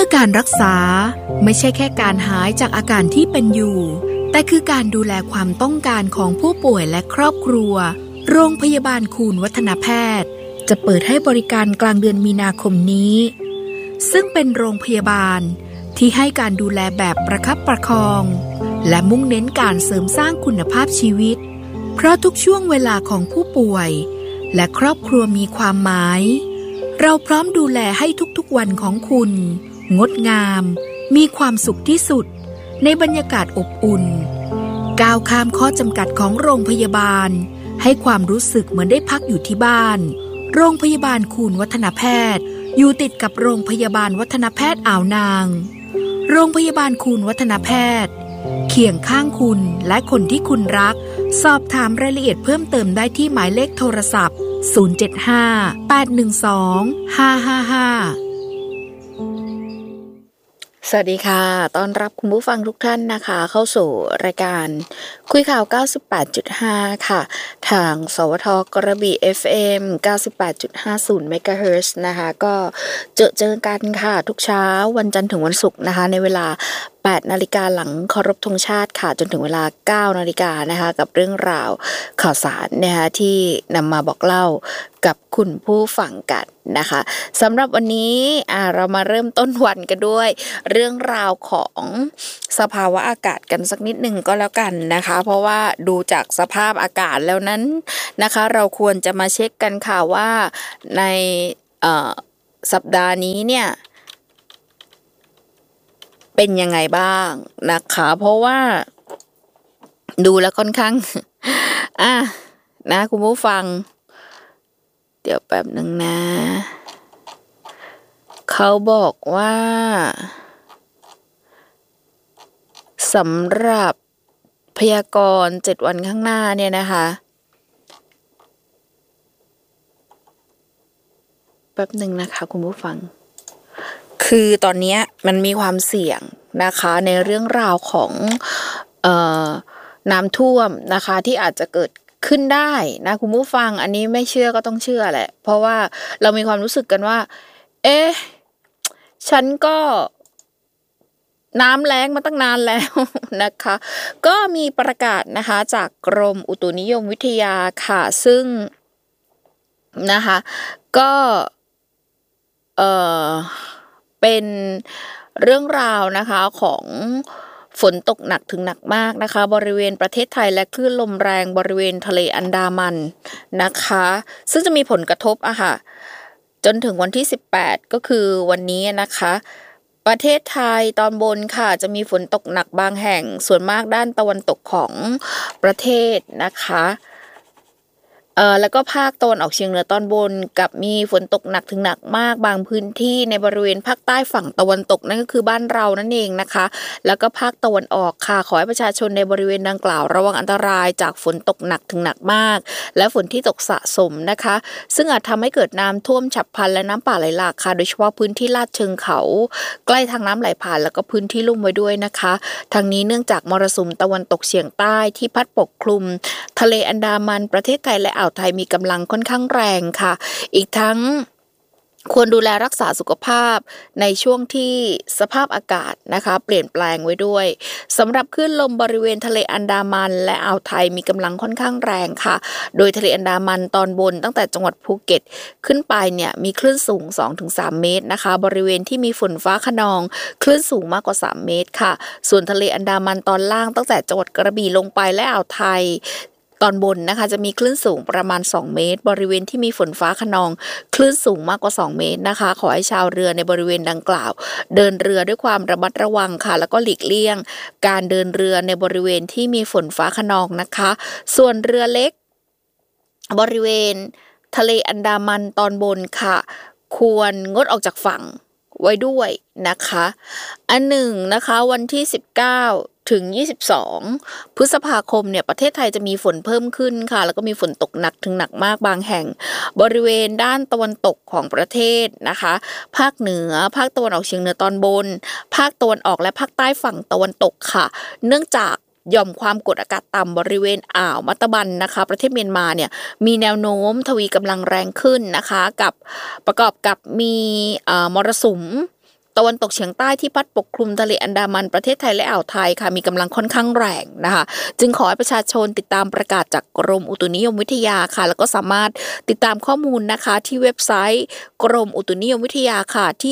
อการรักษาไม่ใช่แค่การหายจากอาการที่เป็นอยู่แต่คือการดูแลความต้องการของผู้ป่วยและครอบครัวโรงพยาบาลคูณวัฒนแพทย์จะเปิดให้บริการกลางเดือนมีนาคมนี้ซึ่งเป็นโรงพยาบาลที่ให้การดูแลแบบประคับประคองและมุ่งเน้นการเสริมสร้างคุณภาพชีวิตเพราะทุกช่วงเวลาของผู้ป่วยและครอบครัวมีความหมายเราพร้อมดูแลให้ทุกๆวันของคุณงดงามมีความสุขที่สุดในบรรยากาศอบอุ่นก้าวข้ามข้อจำกัดของโรงพยาบาลให้ความรู้สึกเหมือนได้พักอยู่ที่บ้านโรงพยาบาลคูณวัฒนแพทย์อยู่ติดกับโรงพยาบาลวัฒนแพทย์อ่าวนางโรงพยาบาลคูณวัฒนแพทย์เคียงข้างคุณและคนที่คุณรักสอบถามรายละเอียดเพิ่มเติมได้ที่หมายเลขโทรศัพท์075-812-555 สวัสดีค่ะต้อนรับคุณผู้ฟังทุกท่านนะคะเข้าสู่รายการคุยข่าว 98.5 ค่ะทางสวทกระบี่ FM 98.50 เมกะเฮิรตซ์นะคะก็เจอกันค่ะทุกเช้าวันจันทร์ถึงวันศุกร์นะคะในเวลา8 นาฬิกาหลังเคารพธงชาติค่ะจนถึงเวลา 9 นาฬิกานะคะกับเรื่องราวข่าวสารนะคะที่นำมาบอกเล่ากับคุณผู้ฟังกันนะคะสำหรับวันนี้เรามาเริ่มต้นวันกันด้วยเรื่องราวของสภาวะอากาศกันสักนิดหนึ่งก็แล้วกันนะคะเพราะว่าดูจากสภาพอากาศแล้วนั้นนะคะเราควรจะมาเช็คกันค่ะว่าในสัปดาห์นี้เนี่ยเป็นยังไงบ้างนะคะเพราะว่าดูแล้วค่อนข้างนะคุณผู้ฟังเดี๋ยวแป๊บนึงนะเขาบอกว่าสำหรับพยากรณ์7 วันข้างหน้าเนี่ยนะคะแป๊บนึงนะคะคุณผู้ฟังคือตอนนี้มันมีความเสี่ยงนะคะในเรื่องราวของน้ำท่วมนะคะที่อาจจะเกิดขึ้นได้นะคุณผู้ฟังอันนี้ไม่เชื่อก็ต้องเชื่อแหละเพราะว่าเรามีความรู้สึกกันว่าฉันก็น้ำแล้งมาตั้งนานแล้วนะคะก็มีประกาศนะคะจากกรมอุตุนิยมวิทยาค่ะซึ่งนะคะก็เป็นเรื่องราวนะคะของฝนตกหนักถึงหนักมากนะคะบริเวณประเทศไทยและคลื่นลมแรงบริเวณทะเลอันดามันนะคะซึ่งจะมีผลกระทบจนถึงวันที่18ก็คือวันนี้นะคะประเทศไทยตอนบนค่ะจะมีฝนตกหนักบางแห่งส่วนมากด้านตะวันตกของประเทศนะคะแล้วก็ภาคตะวันออกเฉียงเหนือตอนบนกับมีฝนตกหนักถึงหนักมากบางพื้นที่ในบริเวณภาคใต้ฝั่งตะวันตกนั่นก็คือบ้านเรานั่นเองนะคะแล้วก็ภาคตะวันออกค่ะขอให้ประชาชนในบริเวณดังกล่าวระวังอันตรายจากฝนตกหนักถึงหนักมากและฝนที่ตกสะสมนะคะซึ่งอาจทำให้เกิดน้ำท่วมฉับพลันและน้ำป่าไหลหลากค่ะโดยเฉพาะพื้นที่ลาดเชิงเขาใกล้ทางน้ำไหลผ่านแล้วก็พื้นที่ลุ่มไว้ด้วยนะคะทางนี้เนื่องจากมรสุมตะวันตกเฉียงใต้ที่พัดปกคลุมทะเลอันดามันประเทศไทยและอ่าวไทยมีกำลังค่อนข้างแรงค่ะอีกทั้งควรดูแลรักษาสุขภาพในช่วงที่สภาพอากาศนะคะเปลี่ยนแปลงไว้ด้วยสำหรับคลื่นลมบริเวณทะเลอันดามันและอ่าวไทยมีกำลังค่อนข้างแรงค่ะโดยทะเลอันดามันตอนบนตั้งแต่จังหวัดภูเก็ตขึ้นไปเนี่ยมีคลื่นสูง 2-3 เมตรนะคะบริเวณที่มีฝนฟ้าคะนองคลื่นสูงมากกว่า3 เมตรค่ะส่วนทะเลอันดามันตอนล่างตั้งแต่จังหวัดกระบี่ลงไปและอ่าวไทยตอนบนนะคะจะมีคลื่นสูงประมาณ2 เมตรบริเวณที่มีฝนฟ้าคะนองคลื่นสูงมากกว่า2 เมตรนะคะขอให้ชาวเรือในบริเวณดังกล่าวเดินเรือด้วยความระมัดระวังค่ะแล้วก็หลีกเลี่ยงการเดินเรือในบริเวณที่มีฝนฟ้าคะนองนะคะส่วนเรือเล็กบริเวณทะเลอันดามันตอนบนค่ะควรงดออกจากฝั่งไว้ด้วยนะคะอันหนึ่งนะคะวันที่19ถึง22พฤษภาคมเนี่ยประเทศไทยจะมีฝนเพิ่มขึ้นค่ะแล้วก็มีฝนตกหนักถึงหนักมากบางแห่งบริเวณด้านตะวันตกของประเทศนะคะภาคเหนือภาคตะวันออกเฉียงเหนือตอนบนภาคตะวันออกและภาคใต้ฝั่งตะวันตกค่ะเนื่องจากหย่อมความกดอากาศต่ำบริเวณอ่าวมัตตบันนะคะประเทศเมียนมาเนี่ยมีแนวโน้มทวีกำลังแรงขึ้นนะคะกับประกอบกับมีมรสุมตะวันตกเฉียงใต้ที่พัดปกคลุมทะเลอันดามันประเทศไทยและอ่าวไทยค่ะมีกำลังค่อนข้างแรงนะคะจึงขอให้ประชาชนติดตามประกาศจากกรมอุตุนิยมวิทยาค่ะแล้วก็สามารถติดตามข้อมูลนะคะที่เว็บไซต์กรมอุตุนิยมวิทยาค่ะที่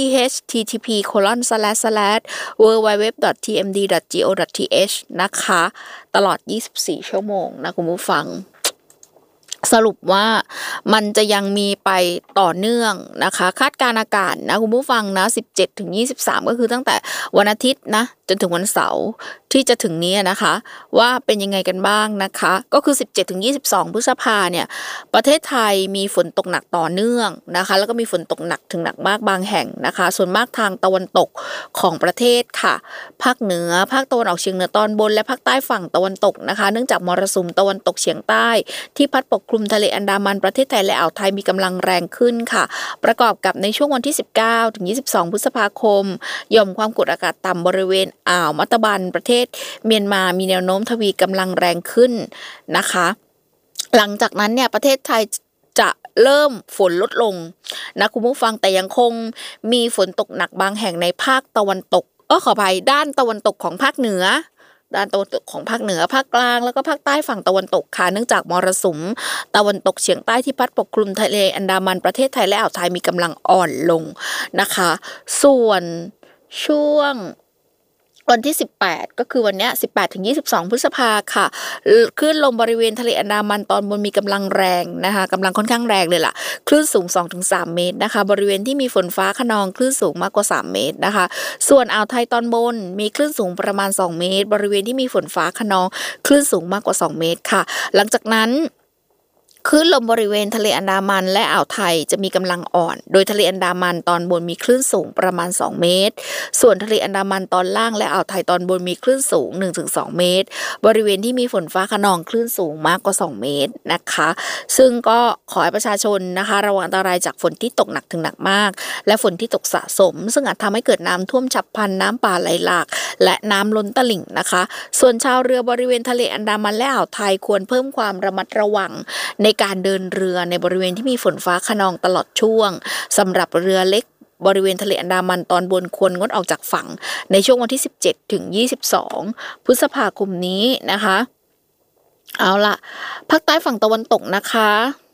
http://www.tmd.go.th นะคะตลอด24ชั่วโมงนะคุณผู้ฟังสรุปว่ามันจะยังมีไปต่อเนื่องนะคะคาดการณ์อากาศนะคุณผู้ฟังนะ17-23ก็คือตั้งแต่วันอาทิตย์นะจนถึงวันเสาร์ที่จะถึงนี้นะคะว่าเป็นยังไงกันบ้างนะคะก็คือ17-22พฤษภาเนี่ยประเทศไทยมีฝนตกหนักต่อเนื่องนะคะแล้วก็มีฝนตกหนักถึงหนักมากบางแห่งนะคะส่วนมากทางตะวันตกของประเทศค่ะภาคเหนือภาคตะวันออกเฉียงเหนือตอนบนและภาคใต้ฝั่งตะวันตกนะคะเนื่องจากมรสุมตะวันตกเฉียงใต้ที่พัดปกคลุมทะเลอันดามันประเทศไทยและอ่าวไทยมีกำลังแรงขึ้นค่ะประกอบกับในช่วงวันที่19-22พฤษภาคมหย่อมความกดอากาศต่ำบริเวณอ่าวมัตตบันประเทศเมียนมามีแนวโน้มทวีกำลังแรงขึ้นนะคะหลังจากนั้นเนี่ยประเทศไทยจะเริ่มฝนลดลงนะคุณผู้ฟังแต่ยังคงมีฝนตกหนักบางแห่งในภาคตะวันตกขออภัยด้านตะวันตกของภาคเหนือด้านตะวันตกของภาคเหนือภาคกลางแล้วก็ภาคใต้ฝั่งตะวันตกค่ะเนื่องจากมรสุมตะวันตกเฉียงใต้ที่พัดปกคลุมทะเลอันดามันประเทศไทยและอ่าวไทยมีกำลังอ่อนลงนะคะส่วนช่วงวันที่18ก็คือวันนี้18-22พฤษภาค่ะคลื่นลมบริเวณทะเลอันดามันตอนบนมีกำลังแรงนะคะกำลังค่อนข้างแรงเลยล่ะคลื่นสูง 2-3 เมตรนะคะบริเวณที่มีฝนฟ้าคะนองคลื่นสูงมากกว่า3เมตรนะคะส่วนอ่าวไทยตอนบนมีคลื่นสูงประมาณ2เมตรบริเวณที่มีฝนฟ้าคะนองคลื่นสูงมากกว่า2เมตรค่ะหลังจากนั้นคลื่นลมบริเวณทะเลอันดามันและอ่าวไทยจะมีกำลังอ่อนโดยทะเลอันดามันตอนบนมีคลื่นสูงประมาณ2เมตรส่วนทะเลอันดามันตอนล่างและอ่าวไทยตอนบนมีคลื่นสูง 1-2 เมตรบริเวณที่มีฝนฟ้าคะนองคลื่นสูงมากกว่า2เมตรนะคะซึ่งก็ขอให้ประชาชนนะคะระวังอันตรายจากฝนที่ตกหนักถึงหนักมากและฝนที่ตกสะสมซึ่งอาจทำให้เกิดน้ำท่วมฉับพลันน้ำป่าไหลหลากและน้ำล้นตลิ่งนะคะส่วนชาวเรือบริเวณทะเลอันดามันและอ่าวไทยควรเพิ่มความระมัดระวังในการเดินเรือในบริเวณที่มีฝนฟ้าคะนองตลอดช่วงสำหรับเรือเล็กบริเวณทะเลอันดามันตอนบนควรงดออกจากฝั่งในช่วงวันที่17-22พฤษภาคมนี้นะคะเอาล่ะภาคใต้ฝั่งตะวันตกนะคะ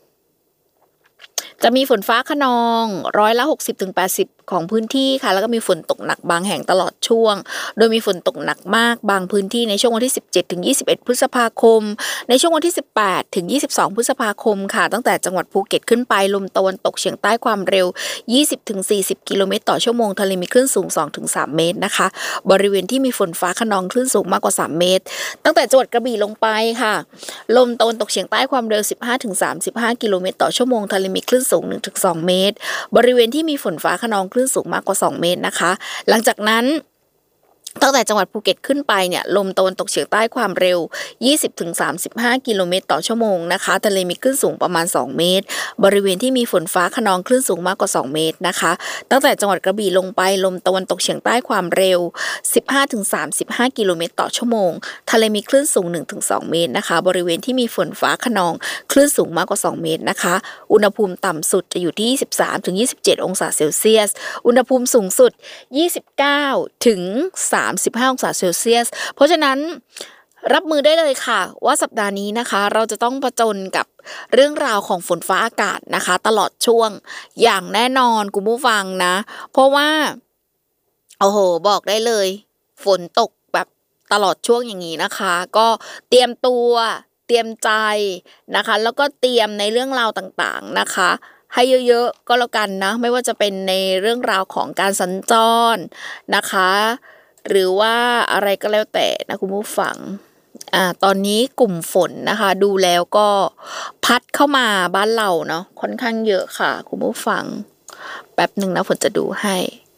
จะมีฝนฟ้าคะนอง60-80%ของพื้นที่ค่ะแล้วก็มีฝนตกหนักบางแห่งตลอดช่วงโดยมีฝนตกหนักมากบางพื้นที่ในช่วงวันที่17-21พฤษภาคมในช่วงวันที่18-22พฤษภาคมค่ะตั้งแต่จังหวัดภูเก็ตขึ้นไปลมตะวันตกเฉียงใต้ความเร็ว20-40กิโลเมตรต่อชั่วโมงทะเลมีคลื่นสูง 2-3 เมตรนะคะบริเวณที่มีฝนฟ้าคะนองคลื่นสูงมากกว่า3เมตรตั้งแต่จังหวัดกระบี่ลงไปค่ะลมตะวันตกเฉียงใต้ความเร็ว15-35กิโลเมตรต่อชั่วโมงทะเลมีคลื่นสูง 1-2 เมตรบริเวณที่มีฝนฟ้าคะนองคลื่นสูงมากกว่า2เมตรนะคะหลังจากนั้นตั้งแต่จังหวัดภูเก็ตขึ้นไปเนี่ยลมตะวันตกเฉียงใต้ความเร็ว20-35กิโลเมตรต่อชั่วโมงนะคะทะเลมีคลื่นสูงประมาณ2เมตรบริเวณที่มีฝนฟ้าคะนองคลื่นสูงมากกว่า2เมตรนะคะตั้งแต่จังหวัดกระบี่ลงไปลมตะวันตกเฉียงใต้ความเร็ว15-35กิโลเมตรต่อชั่วโมงทะเลมีคลื่นสูง 1-2 เมตรนะคะบริเวณที่มีฝนฟ้าคะนองคลื่นสูงมากกว่า2เมตรนะคะอุณหภูมิต่ำสุดจะอยู่ที่23-27องศาเซลเซียสอุณหภูมิสูงสุด29-35องศาเซลเซียสเพราะฉะนั้นรับมือได้เลยค่ะว่าสัปดาห์นี้นะคะเราจะต้องผจญกับเรื่องราวของฝนฟ้าอากาศนะคะตลอดช่วงอย่างแน่นอนคุณผู้ฟังนะเพราะว่าโอ้โหบอกได้เลยฝนตกแบบตลอดช่วงอย่างนี้นะคะก็เตรียมตัวเตรียมใจนะคะแล้วก็เตรียมในเรื่องราวต่างๆนะคะให้เยอะๆก็แล้วกันนะไม่ว่าจะเป็นในเรื่องราวของการสัญจรนะคะหรือว่าอะไรก็แล้วแต่นะคุณผู้ฟังตอนนี้กลุ่มฝนนะคะดูแล้วก็พัดเข้ามาบ้านเราเนาะค่อนข้างเยอะค่ะคุณผู้ฟังแป๊บนึงนะฝนจะดูให้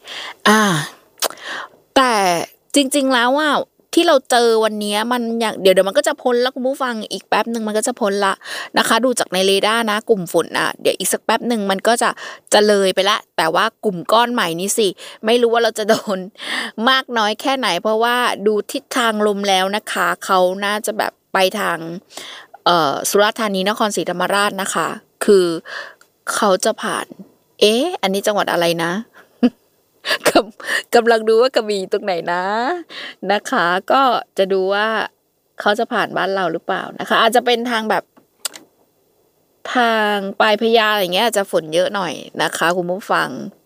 แต่จริงๆแล้วที่เราเจอวันนี้มันอย่างเดี๋ยวมันก็จะพ้นแล้วคุณผู้ฟังอีกแป๊บนึงมันก็จะพ้นละนะคะดูจากในเรดาร์นะกลุ่มฝนเดี๋ยวอีกสักแป๊บนึงมันก็จะเลยไปละแต่ว่ากลุ่มก้อนใหม่นี้สิไม่รู้ว่าเราจะโดนมากน้อยแค่ไหนเพราะว่าดูทิศทางลมแล้วนะคะเขาน่าจะแบบไปทางสุราษฎร์ธานีนครศรีธรรมราชนะคะคือเขาจะผ่านอันนี้จังหวัดอะไรนะกกำลังดูว่ากระบี่ตรงไหนนะนะคะ ก็จะดูว่าเขาจะผ่านบ้านเราหรือเปล่านะคะ อาจจะเป็นทางแบบทางปลายพญาอย่างเงี้ยอาจจะฝนเยอะหน่อยนะคะคุณผู้ฟัง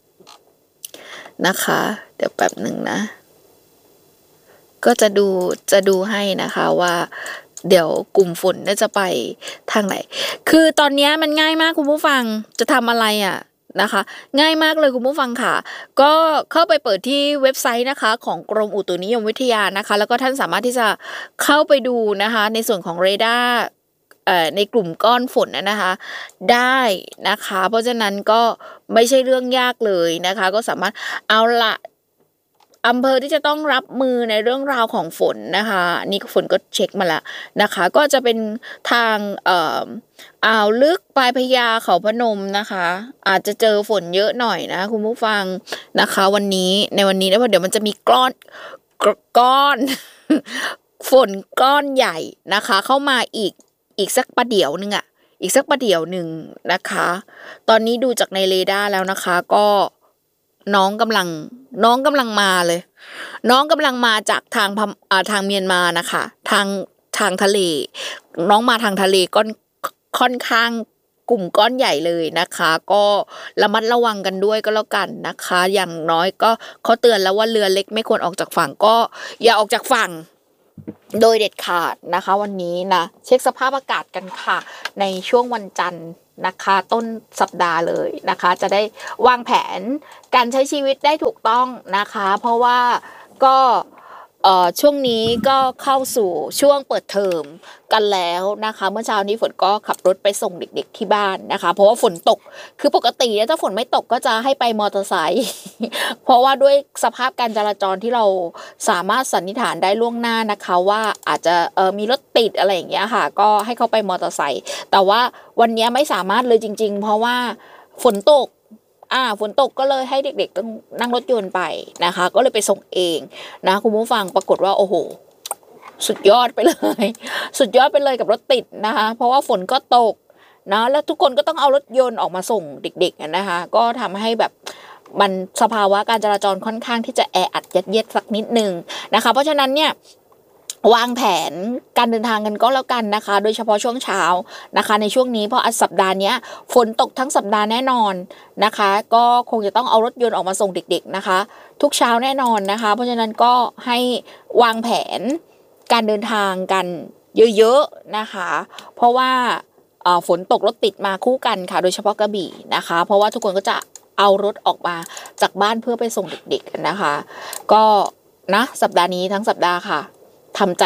นะคะเดี๋ยวแป๊บหนึ่งนะก็จะดูให้นะคะว่าเดี๋ยวกลุ่มฝนจะไปทางไหนคือตอนนี้มันง่ายมากคุณผู้ฟังจะทำอะไรนะคะง่ายมากเลยคุณผู้ฟังค่ะก็เข้าไปเปิดที่เว็บไซต์นะคะของกรมอุตุนิยมวิทยานะคะแล้วก็ท่านสามารถที่จะเข้าไปดูนะคะในส่วนของเรดาร์ในกลุ่มก้อนฝนนะคะได้นะคะเพราะฉะนั้นก็ไม่ใช่เรื่องยากเลยนะคะก็สามารถเอาละอำเภอที่จะต้องรับมือในเรื่องราวของฝนนะคะนี่ฝนก็เช็คมาแล้วนะคะก็จะเป็นทางอ่าวลึกปลายพญาเขาพนมนะคะอาจจะเจอฝนเยอะหน่อยนะคุณผู้ฟังนะคะในวันนี้นะเพราะเดี๋ยวมันจะมีก้อน ฝนก้อนใหญ่นะคะเข้ามาอีกสักประเดี๋ยวนึงอีกสักประเดี๋ยวหนึ่งนะคะตอนนี้ดูจากในเรดาร์แล้วนะคะก็น้องกำลังมาเลยน้องกำลังมาจากทางเมียนมานะคะทางทะเลน้องมาทางทะเลก็ค่อนข้างกลุ่มก้อนใหญ่เลยนะคะก็ระมัดระวังกันด้วยก็แล้วกันนะคะอย่างน้อยก็เขาเตือนแล้วว่าเรือเล็กไม่ควรออกจากฝั่งก็อย่าออกจากฝั่งโดยเด็ดขาดนะคะวันนี้นะเช็คสภาพอากาศกันค่ะในช่วงวันจันทร์นะคะต้นสัปดาห์เลยนะคะจะได้วางแผนการใช้ชีวิตได้ถูกต้องนะคะเพราะว่าก็ช่วงนี้ก็เข้าสู่ช่วงเปิดเทอมกันแล้วนะคะเมื่อเช้านี้ฝนก็ขับรถไปส่งเด็กๆที่บ้านนะคะเพราะว่าฝนตกคือปกติแล้วถ้าฝนไม่ตกก็จะให้ไปมอเตอร์ไซค์เพราะว่าด้วยสภาพการจราจรที่เราสามารถสันนิษฐานได้ล่วงหน้านะคะว่าอาจจะมีรถติดอะไรอย่างเงี้ยค่ะก็ให้เขาไปมอเตอร์ไซค์แต่ว่าวันนี้ไม่สามารถเลยจริงๆเพราะว่าฝนตกก็เลยให้เด็กๆต้องนั่งรถยนต์ไปนะคะก็เลยไปส่งเองนะคุณผู้ฟังปรากฏว่าโอ้โหสุดยอดไปเลยสุดยอดไปเลยกับรถติดนะคะเพราะว่าฝนก็ตกนะแล้วทุกคนก็ต้องเอารถยนต์ออกมาส่งเด็กๆนะคะก็ทำให้แบบมันสภาวะการจราจรค่อนข้างที่จะแออัดยัดเยียดสักนิดนึงนะคะเพราะฉะนั้นเนี่ยวางแผนการเดินทางกันก็แล้วกันนะคะโดยเฉพาะช่วงเช้านะคะในช่วงนี้เพราะสัปดาห์นี้ฝนตกทั้งสัปดาห์แน่นอนนะคะก็คงจะต้องเอารถยนต์ออกมาส่งเด็กๆนะคะทุกเช้าแน่นอนนะคะเพราะฉะนั้นก็ให้วางแผนการเดินทางกันเยอะๆนะคะเพราะว่าฝนตกรถติดมาคู่กันค่ะโดยเฉพาะกระบี่นะคะเพราะว่าทุกคนก็จะเอารถออกมาจากบ้านเพื่อไปส่งเด็กๆนะคะก็นะสัปดาห์นี้ทั้งสัปดาห์ค่ะทำใจ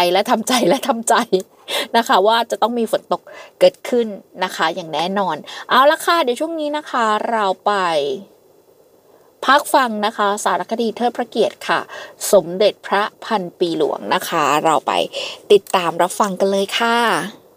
นะคะว่าจะต้องมีฝนตกเกิดขึ้นนะคะอย่างแน่นอนเอาละค่ะเดี๋ยวช่วงนี้นะคะเราไปพักฟังนะคะสารคดีเทิดพระเกียรติค่ะสมเด็จพระพันปีหลวงนะคะเราไปติดตามรับฟังกันเลยค่ะ